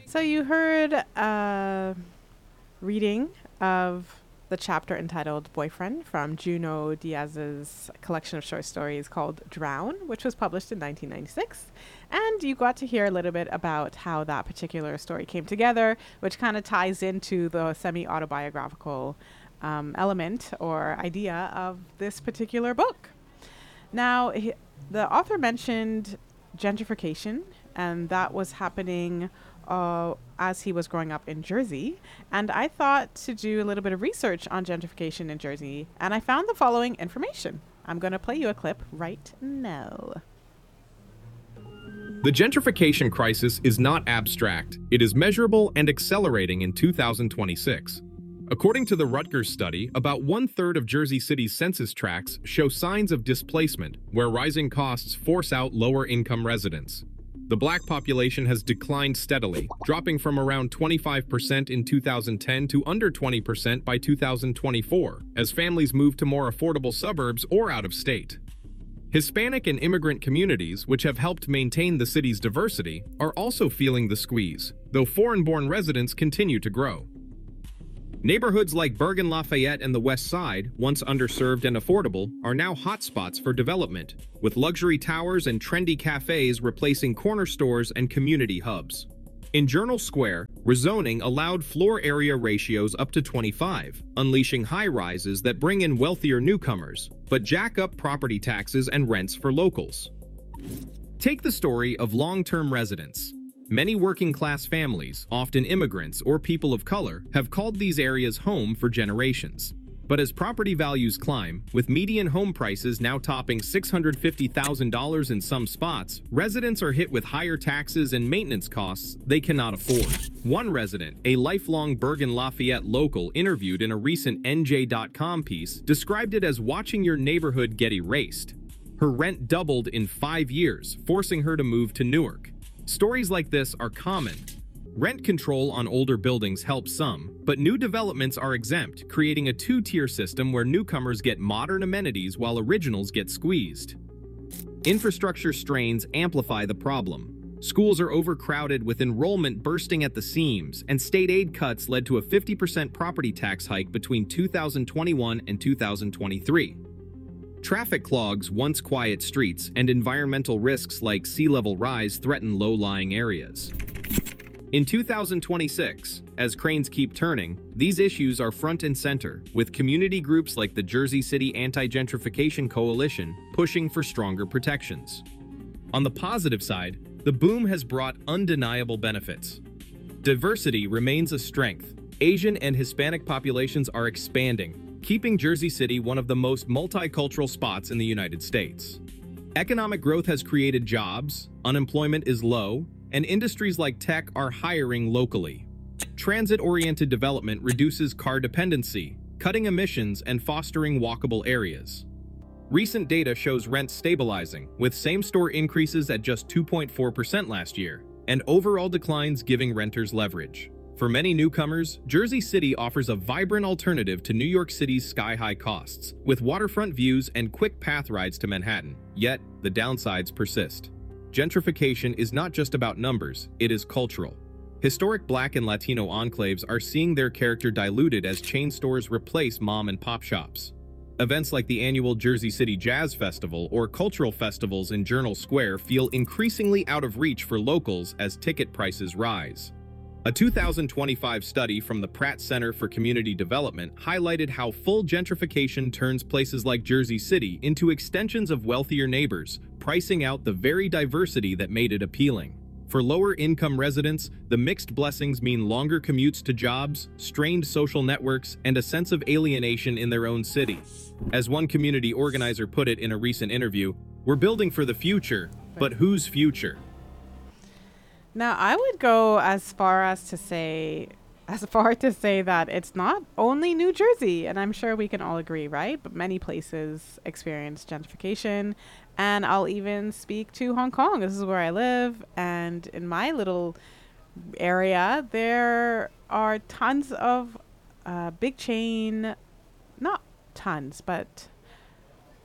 So you heard a reading of the chapter entitled Boyfriend from Juno Diaz's collection of short stories called Drown, which was published in 1996. And you got to hear a little bit about how that particular story came together, which kind of ties into the semi autobiographical element or idea of this particular book. Now, the author mentioned gentrification, and that was happening as he was growing up in Jersey. And I thought to do a little bit of research on gentrification in Jersey, and I found the following information. I'm going to play you a clip right now. The gentrification crisis is not abstract. It is measurable and accelerating in 2026. According to the Rutgers study, about one-third of Jersey City's census tracts show signs of displacement, where rising costs force out lower-income residents. The black population has declined steadily, dropping from around 25% in 2010 to under 20% by 2024, as families move to more affordable suburbs or out of state. Hispanic and immigrant communities, which have helped maintain the city's diversity, are also feeling the squeeze, though foreign-born residents continue to grow. Neighborhoods like Bergen Lafayette and the West Side, once underserved and affordable, are now hotspots for development, with luxury towers and trendy cafes replacing corner stores and community hubs. In Journal Square, rezoning allowed floor area ratios up to 25, unleashing high-rises that bring in wealthier newcomers, but jack up property taxes and rents for locals. Take the story of long-term residents. Many working-class families, often immigrants or people of color, have called these areas home for generations. But as property values climb, with median home prices now topping $650,000 in some spots, residents are hit with higher taxes and maintenance costs they cannot afford. One resident, a lifelong Bergen Lafayette local interviewed in a recent NJ.com piece, described it as watching your neighborhood get erased. Her rent doubled in 5 years, forcing her to move to Newark. Stories like this are common. Rent control on older buildings helps some, but new developments are exempt, creating a two-tier system where newcomers get modern amenities while originals get squeezed. Infrastructure strains amplify the problem. Schools are overcrowded with enrollment bursting at the seams, and state aid cuts led to a 50% property tax hike between 2021 and 2023. Traffic clogs once quiet streets, and environmental risks like sea level rise threaten low-lying areas. In 2026, as cranes keep turning, these issues are front and center, with community groups like the Jersey City Anti-Gentrification Coalition pushing for stronger protections. On the positive side, the boom has brought undeniable benefits. Diversity remains a strength. Asian and Hispanic populations are expanding, keeping Jersey City one of the most multicultural spots in the United States. Economic growth has created jobs, unemployment is low, and industries like tech are hiring locally. Transit-oriented development reduces car dependency, cutting emissions and fostering walkable areas. Recent data shows rents stabilizing, with same-store increases at just 2.4% last year, and overall declines giving renters leverage. For many newcomers, Jersey City offers a vibrant alternative to New York City's sky-high costs, with waterfront views and quick path rides to Manhattan. Yet, the downsides persist. Gentrification is not just about numbers, it is cultural. Historic Black and Latino enclaves are seeing their character diluted as chain stores replace mom-and-pop shops. Events like the annual Jersey City Jazz Festival or cultural festivals in Journal Square feel increasingly out of reach for locals as ticket prices rise. A 2025 study from the Pratt Center for Community Development highlighted how full gentrification turns places like Jersey City into extensions of wealthier neighbors, pricing out the very diversity that made it appealing. For lower-income residents, the mixed blessings mean longer commutes to jobs, strained social networks, and a sense of alienation in their own city. As one community organizer put it in a recent interview, "We're building for the future, but whose future?" Now, I would go as far to say that it's not only New Jersey, and I'm sure we can all agree, right? But many places experience gentrification, and I'll even speak to Hong Kong. This is where I live, and in my little area, there are tons of big chain, not tons, but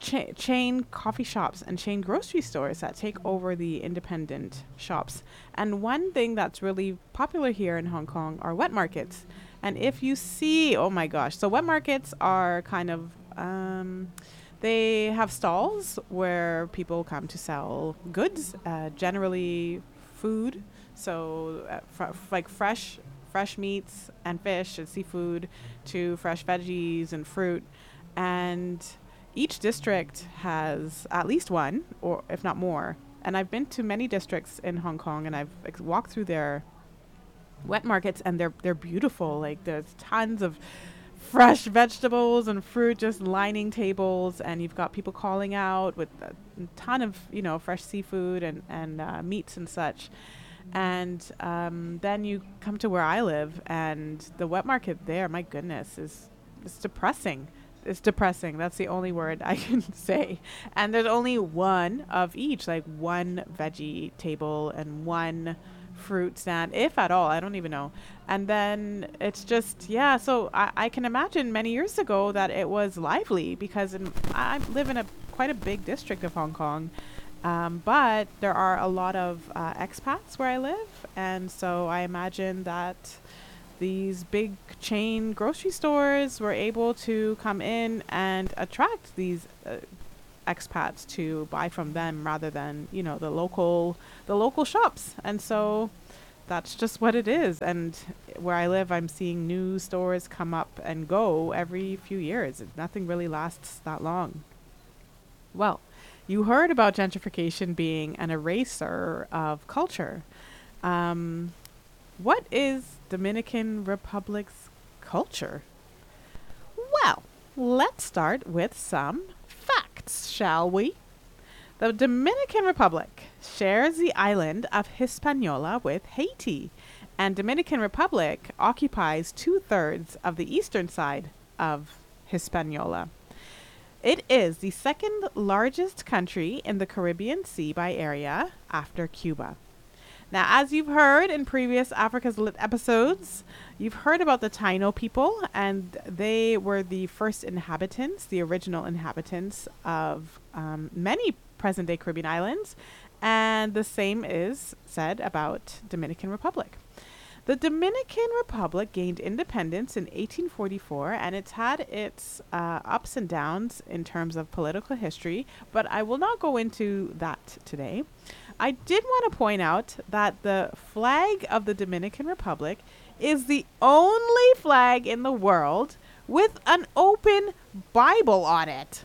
chain coffee shops and chain grocery stores that take over the independent shops. And one thing that's really popular here in Hong Kong are wet markets. And if you see, oh my gosh, so wet markets are kind of, they have stalls where people come to sell goods, generally food. So like fresh meats and fish and seafood to fresh veggies and fruit. And each district has at least one, or if not more. And I've been to many districts in Hong Kong, and I've walked through their wet markets, and they're beautiful. Like there's tons of fresh vegetables and fruit just lining tables, and you've got people calling out with a ton of fresh seafood and meats and such. And then you come to where I live, and the wet market there, my goodness, it's depressing. It's depressing. That's the only word I can say. And there's only one of each, like one veggie table and one fruit stand, if at all. I don't even know. And then it's just, so I can imagine many years ago that it was lively, because I live in quite a big district of Hong Kong. But there are a lot of expats where I live. And so I imagine that these big chain grocery stores were able to come in and attract these expats to buy from them rather than, the local shops. And so that's just what it is. And where I live, I'm seeing new stores come up and go every few years. Nothing really lasts that long. Well, you heard about gentrification being an eraser of culture. What is Dominican Republic's culture? Well, let's start with some facts, shall we? The Dominican Republic shares the island of Hispaniola with Haiti, and Dominican Republic occupies 2/3 of the eastern side of Hispaniola. It is the second largest country in the Caribbean Sea by area after Cuba. Now, as you've heard in previous Africa's Lit episodes, you've heard about the Taino people, and they were the first inhabitants, the original inhabitants of many present-day Caribbean islands, and the same is said about Dominican Republic. The Dominican Republic gained independence in 1844, and it's had its ups and downs in terms of political history, but I will not go into that today. I did want to point out that the flag of the Dominican Republic is the only flag in the world with an open Bible on it.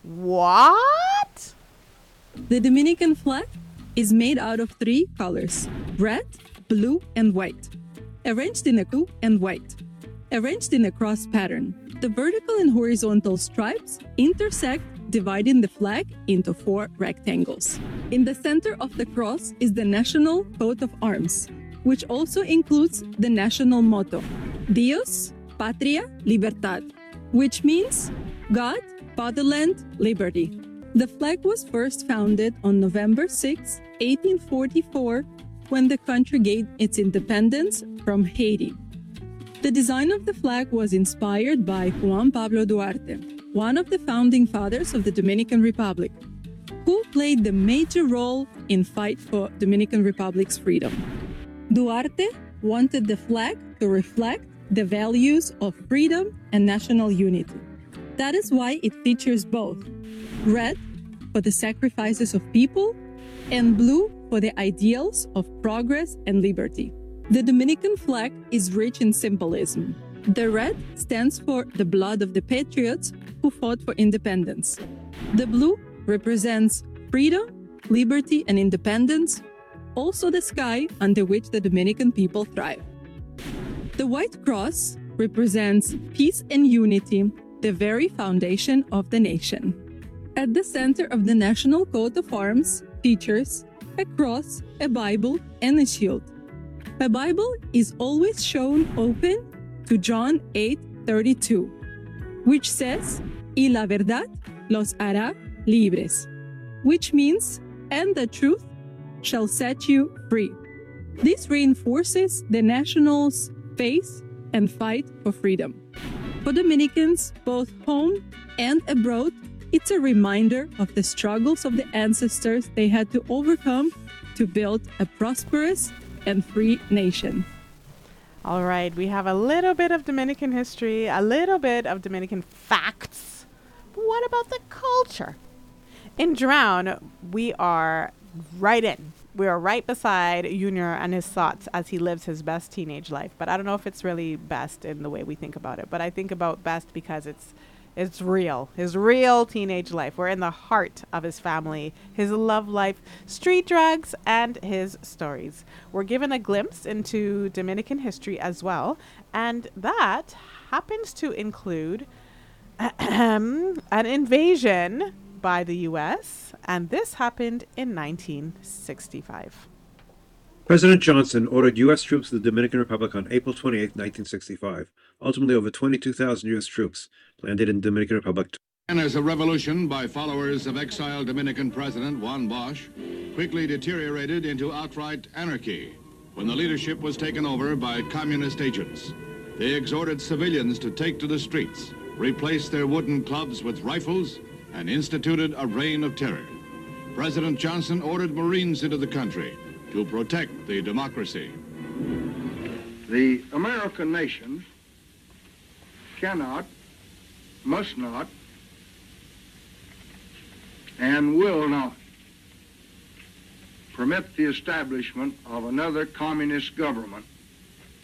What? The Dominican flag is made out of 3 colors: red, blue, and white, arranged in a blue and white, arranged in a cross pattern. The vertical and horizontal stripes intersect, dividing the flag into 4 rectangles. In the center of the cross is the national coat of arms, which also includes the national motto, Dios, Patria, Libertad, which means God, Fatherland, Liberty. The flag was first founded on November 6, 1844, when the country gained its independence from Haiti. The design of the flag was inspired by Juan Pablo Duarte, one of the founding fathers of the Dominican Republic, who played the major role in fight for Dominican Republic's freedom. Duarte wanted the flag to reflect the values of freedom and national unity. That is why it features both red for the sacrifices of people and blue for the ideals of progress and liberty. The Dominican flag is rich in symbolism. The red stands for the blood of the patriots who fought for independence. The blue represents freedom, liberty, and independence, also the sky under which the Dominican people thrive. The white cross represents peace and unity, the very foundation of the nation. At the center of the national coat of arms features a cross, a Bible, and a shield. A Bible is always shown open to John 8:32, which says, "Y la verdad los hará libres," which means, "and the truth shall set you free." This reinforces the nationals' faith and fight for freedom. For Dominicans, both home and abroad, It's a reminder of the struggles of the ancestors they had to overcome to build a prosperous and free nation. All right, we have a little bit of Dominican history, a little bit of Dominican facts. But what about the culture? In Drown, we are right in. We are right beside Junior and his thoughts as he lives his best teenage life. But I don't know if it's really best in the way we think about it. But I think about best because it's real. His real teenage life. We're in the heart of his family, his love life, street drugs, and his stories. We're given a glimpse into Dominican history as well. And that happens to include an invasion by the U.S., and this happened in 1965. President Johnson ordered U.S. troops to the Dominican Republic on April 28, 1965. Ultimately, over 22,000 U.S. troops landed in the Dominican Republic. And as a revolution by followers of exiled Dominican President Juan Bosch quickly deteriorated into outright anarchy when the leadership was taken over by communist agents. They exhorted civilians to take to the streets, replaced their wooden clubs with rifles, and instituted a reign of terror. President Johnson ordered Marines into the country to protect the democracy. The American nation cannot, must not, and will not permit the establishment of another communist government